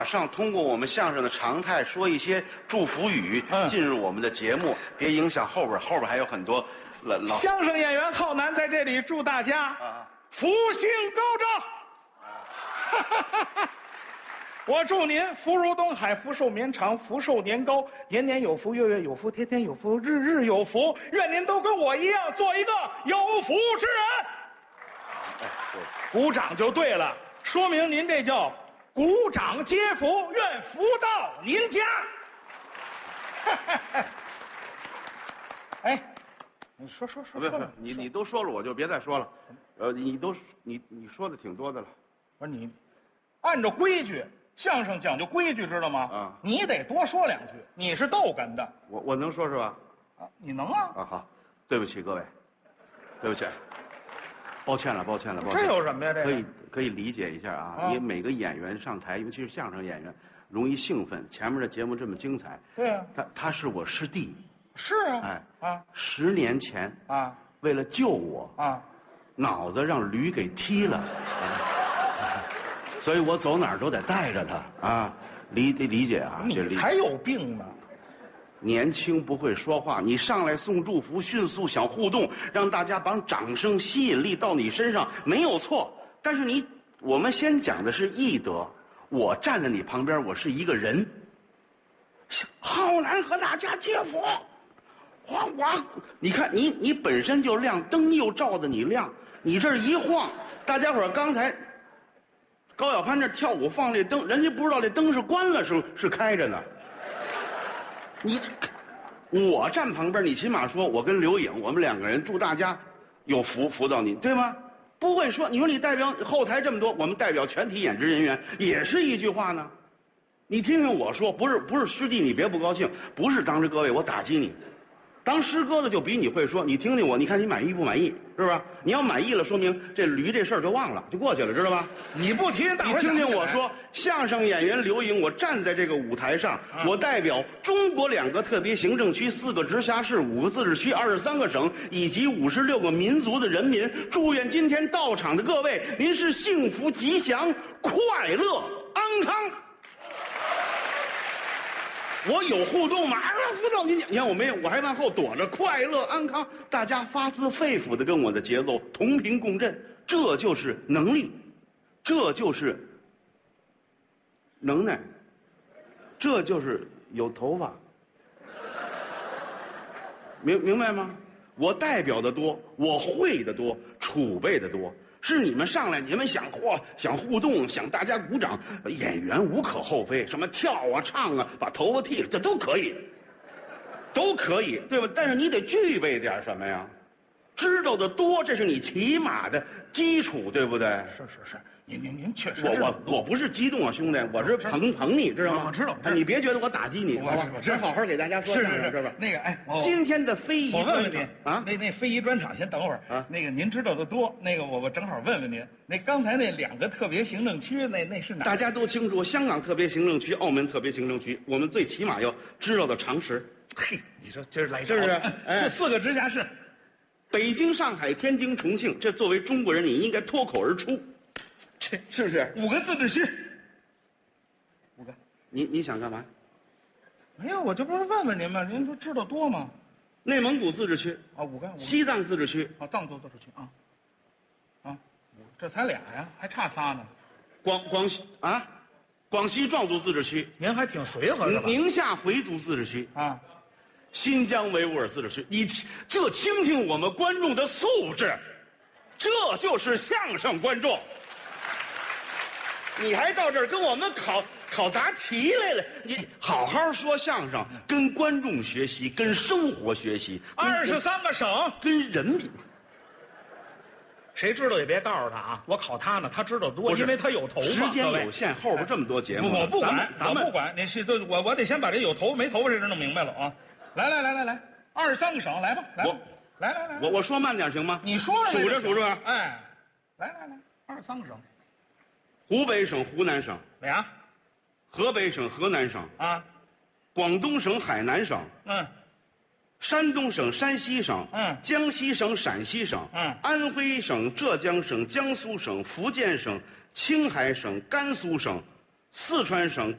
马上通过我们相声的常态说一些祝福语，进入我们的节目，别影响后边还有很多老相声演员浩南在这里祝大家福星高照。我祝您福如东海，福寿绵长，福寿年高，年年有福，月月有福，天天有福，日日有福。愿您都跟我一样，做一个有福之人。鼓掌就对了，说明您这叫鼓掌接福，愿福到您家。哎，你说， 不，你都说了，我就别再说了。你说的挺多的了。 不是你，按照规矩。相声讲究规矩，知道吗？ 啊， 你得多说两句。你是逗哏的， 我能说是吧？ 啊，你能啊？ 啊，好，对不起各位，对不起，抱歉了。 这有什么呀？这可以理解一下啊。你每个演员上台，尤其是相声演员，容易兴奋。前面的节目这么精彩， 对啊， 他是我师弟， 是啊， 哎啊 ，10年前啊， 为了救我啊， 脑子让驴给踢了。所以我走哪儿都得带着他啊，理解啊。 你才有病呢！ 年轻不会说话，你上来送祝福，迅速想互动，让大家把掌声吸引力到你身上，没有错。但是我们先讲的是义德，我站在你旁边，我是一个人。浩南和大家接福，哗哗！你看你本身就亮，灯又照着你亮，你这一晃，大家伙刚才。高晓攀这跳舞放这灯，人家不知道这灯是关了是开着呢。我站旁边，你起码说我跟刘颖，我们2个人祝大家有福到你，对吗？不会说，你说你代表后台这么多，我们代表全体演职人员，也是一句话呢。你听听我说，不是师弟，你别不高兴，不是当着各位我打击你。当师哥的就比你会说，你听听我，你看你满意不满意，是不是？你要满意了，说明这驴这事儿就忘了，就过去了，知道吧？ 你不提，大伙儿你听听我说，相声演员刘颖，我站在这个舞台上，我代表中国2个特别行政区、4个直辖市、5个自治区、23个省以及56个民族的人民，祝愿今天到场的各位，您是幸福吉祥、快乐安康。我有互动吗？辅导你看我没有，我还往后躲着，快乐安康，大家发自肺腑的跟我的节奏同频共振，这就是能力，这就是能耐，这就是有头发，明白吗？我代表的多，我会的多，储备的多。是你们上来，你们想互动，想大家鼓掌，演员无可厚非，什么跳啊、唱啊，把头发剃了，这都可以，对吧？但是你得具备点什么呀？知道的多，这是你起码的基础，对不对？ 是，您确实。 我不是激动啊，兄弟，我是捧你，知道吗？ 我知道。 你别觉得我打击你， 我真好好给大家说相声，是吧？ 那个，哎， 今天的非遗， 我问问您啊， 那非遗专场先等会儿啊。那个您知道的多，那个我正好问问您，那刚才那2个特别行政区，那是哪？ 大家都清楚，香港特别行政区、澳门特别行政区，我们最起码要知道的常识。 嘿，你说今儿来是不是 ？4个直辖市。 北京、上海、天津、重庆，这作为中国人，你应该脱口而出，这是不是 ？5个自治区，5个。 你想干嘛？ 没有，我这不是问问您吗？您不知道多吗？ 内蒙古自治区啊，5个。 西藏自治区啊，藏族自治区啊，这才俩呀，还差仨呢。 广西壮族自治区， 您还挺随和的吧？ 宁夏回族自治区啊。 新疆维吾尔自治区，你这听听我们观众的素质，这就是相声观众。你还到这儿跟我们考答题来了？你好好说相声，跟观众学习，跟生活学习。 23个省， 跟人民。 谁知道也别告诉他啊！我考他呢，他知道多，因为他有头发。 时间有限，后边这么多节目， 我不管， 咱们不管。你是我得先把这有头没头发这事弄明白了啊！来，23个省，来吧，来， 我说慢点行吗？ 你说数着， 哎，来，23个省， 湖北省、湖南省俩， 河北省、河南省啊， 广东省、海南省，山东省、山西省，江西省、陕西省，安徽省、浙江省、江苏省、福建省、青海省、甘肃省、四川省。